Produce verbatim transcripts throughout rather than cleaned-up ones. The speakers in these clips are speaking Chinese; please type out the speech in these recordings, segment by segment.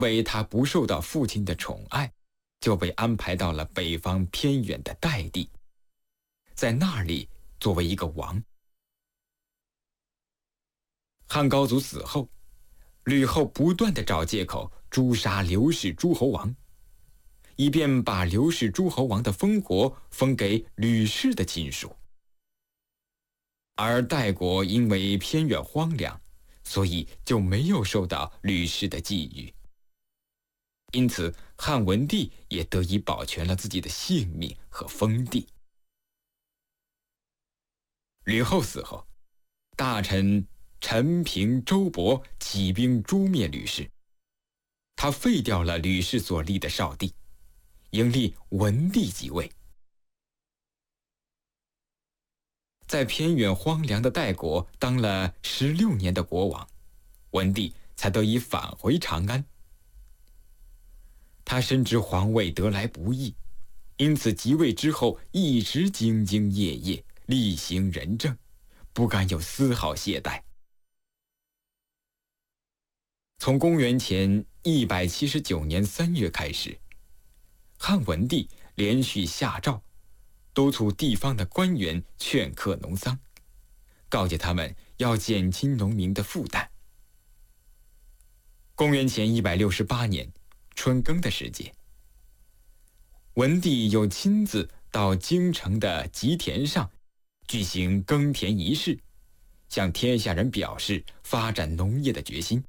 为他不受到父亲的宠爱，就被安排到了北方偏远的代地，在那里作为一个王。汉高祖死后，吕后不断地找借口诛杀刘氏诸侯王，以便把刘氏诸侯王的封国封给吕氏的亲属。而代国因为偏远荒凉，所以就没有受到吕氏的觊觎。因此，汉文帝也得以保全了自己的性命和封地。吕后死后，大臣陈平、周勃起兵诛灭吕氏，他废掉了吕氏所立的少帝，迎立文帝即位。在偏远荒凉的代国当了十六年的国王，文帝才得以返回长安。他深知皇位得来不易，因此即位之后一直兢兢业业，厉行仁政，不敢有丝毫懈怠。从公元前一百七十九年三月开始，汉文帝连续下诏，督促地方的官员劝课农桑，告诫他们要减轻农民的负担。公元前一百六十八年春耕的时节，文帝又亲自到京城的吉田上举行耕田仪式，向天下人表示发展农业的决心。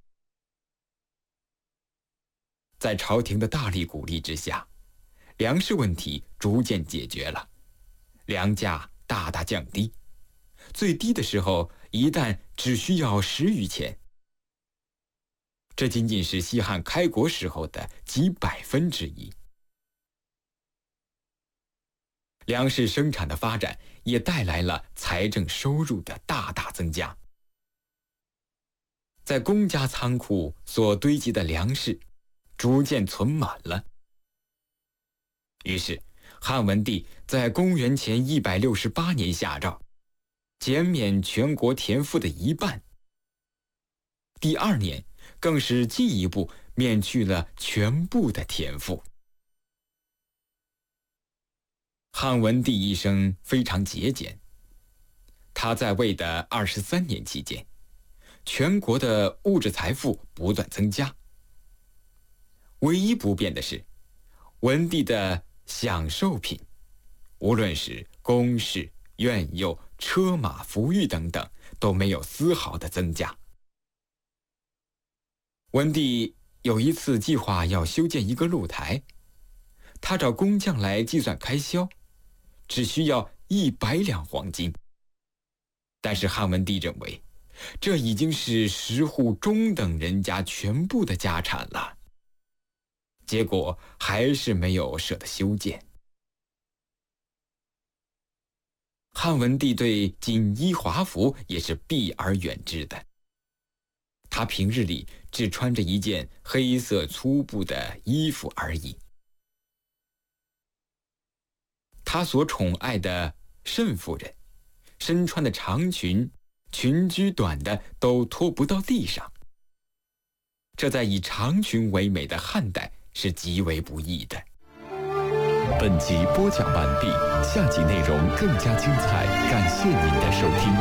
在朝廷的大力鼓励之下，粮食问题逐渐解决了，粮价大大降低，最低的时候一担只需要十余钱。这仅仅是西汉开国时候的几百分之一。粮食生产的发展也带来了财政收入的大大增加。在公家仓库所堆积的粮食逐渐存满了。于是，汉文帝在公元前一百六十八年下诏，减免全国田赋的一半。第二年，更是进一步免去了全部的田赋。汉文帝一生非常节俭，他在位的二十三年期间，全国的物质财富不断增加。唯一不变的是，文帝的享受品，无论是宫室、苑囿、车马、服御等等，都没有丝毫的增加。文帝有一次计划要修建一个露台，他找工匠来计算开销，只需要一百两黄金。但是汉文帝认为，这已经是十户中等人家全部的家产了，结果还是没有舍得修建。汉文帝对锦衣华服也是避而远之的，他平日里只穿着一件黑色粗布的衣服而已。他所宠爱的慎夫人，身穿的长裙，裙裾短的都拖不到地上。这在以长裙为美的汉代是极为不易的。 本集播讲完毕，下集内容更加精彩，感谢您的收听。